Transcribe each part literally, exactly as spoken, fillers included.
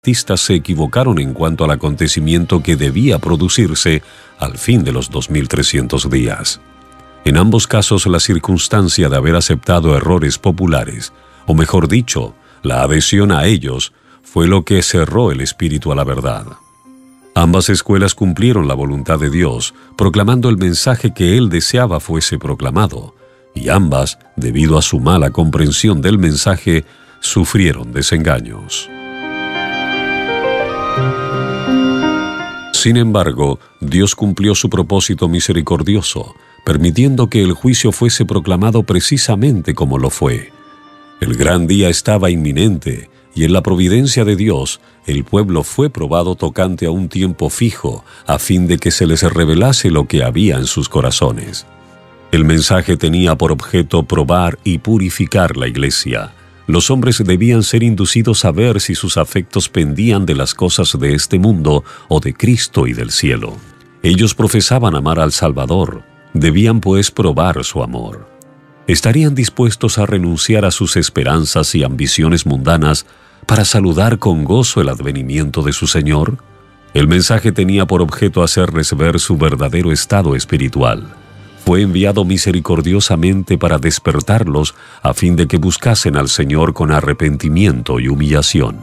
Artistas se equivocaron en cuanto al acontecimiento que debía producirse al fin de los dos mil trescientos días. En ambos casos, la circunstancia de haber aceptado errores populares, o mejor dicho, la adhesión a ellos, fue lo que cerró el espíritu a la verdad. Ambas escuelas cumplieron la voluntad de Dios, proclamando el mensaje que Él deseaba fuese proclamado, y ambas, debido a su mala comprensión del mensaje, sufrieron desengaños. Sin embargo, Dios cumplió su propósito misericordioso, permitiendo que el juicio fuese proclamado precisamente como lo fue. El gran día estaba inminente, y en la providencia de Dios, el pueblo fue probado tocante a un tiempo fijo, a fin de que se les revelase lo que había en sus corazones. El mensaje tenía por objeto probar y purificar la iglesia. Los hombres debían ser inducidos a ver si sus afectos pendían de las cosas de este mundo o de Cristo y del cielo. Ellos profesaban amar al Salvador, debían pues probar su amor. ¿Estarían dispuestos a renunciar a sus esperanzas y ambiciones mundanas para saludar con gozo el advenimiento de su Señor? El mensaje tenía por objeto hacerles ver su verdadero estado espiritual. Fue enviado misericordiosamente para despertarlos a fin de que buscasen al Señor con arrepentimiento y humillación.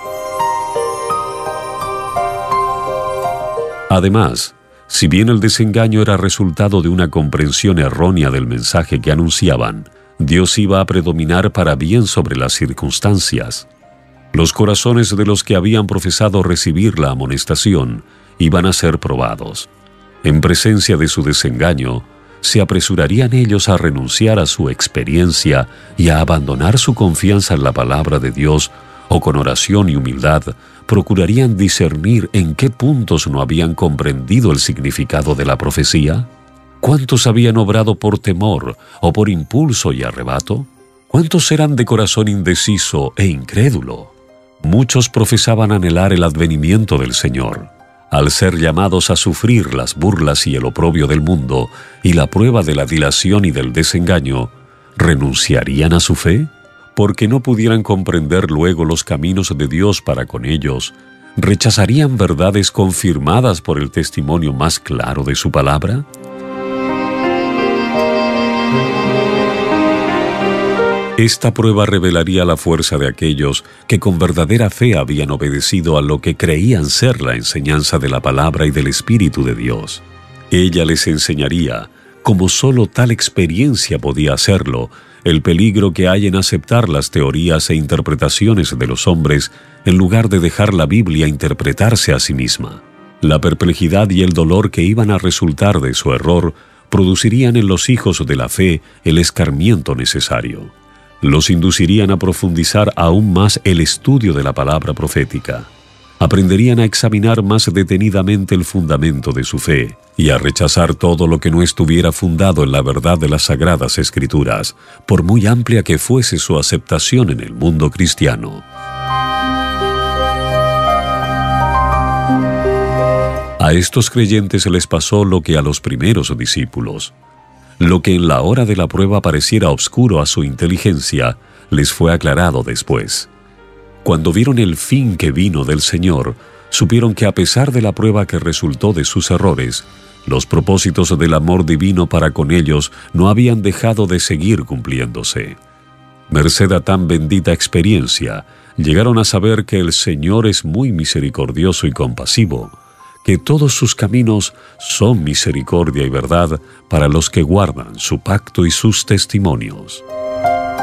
Además, si bien el desengaño era resultado de una comprensión errónea del mensaje que anunciaban, Dios iba a predominar para bien sobre las circunstancias. Los corazones de los que habían profesado recibir la amonestación iban a ser probados. En presencia de su desengaño, ¿se apresurarían ellos a renunciar a su experiencia y a abandonar su confianza en la palabra de Dios, o con oración y humildad procurarían discernir en qué puntos no habían comprendido el significado de la profecía? ¿Cuántos habían obrado por temor o por impulso y arrebato? ¿Cuántos eran de corazón indeciso e incrédulo? Muchos profesaban anhelar el advenimiento del Señor. Al ser llamados a sufrir las burlas y el oprobio del mundo y la prueba de la dilación y del desengaño, ¿renunciarían a su fe? Porque no pudieran comprender luego los caminos de Dios para con ellos, ¿rechazarían verdades confirmadas por el testimonio más claro de su palabra? Esta prueba revelaría la fuerza de aquellos que con verdadera fe habían obedecido a lo que creían ser la enseñanza de la palabra y del Espíritu de Dios. Ella les enseñaría, como solo tal experiencia podía hacerlo, el peligro que hay en aceptar las teorías e interpretaciones de los hombres en lugar de dejar la Biblia interpretarse a sí misma. La perplejidad y el dolor que iban a resultar de su error producirían en los hijos de la fe el escarmiento necesario. Los inducirían a profundizar aún más el estudio de la palabra profética. Aprenderían a examinar más detenidamente el fundamento de su fe y a rechazar todo lo que no estuviera fundado en la verdad de las Sagradas Escrituras, por muy amplia que fuese su aceptación en el mundo cristiano. A estos creyentes les pasó lo que a los primeros discípulos. Lo que en la hora de la prueba pareciera oscuro a su inteligencia, les fue aclarado después. Cuando vieron el fin que vino del Señor, supieron que a pesar de la prueba que resultó de sus errores, los propósitos del amor divino para con ellos no habían dejado de seguir cumpliéndose. Merced a tan bendita experiencia, llegaron a saber que el Señor es muy misericordioso y compasivo, que todos sus caminos son misericordia y verdad para los que guardan su pacto y sus testimonios.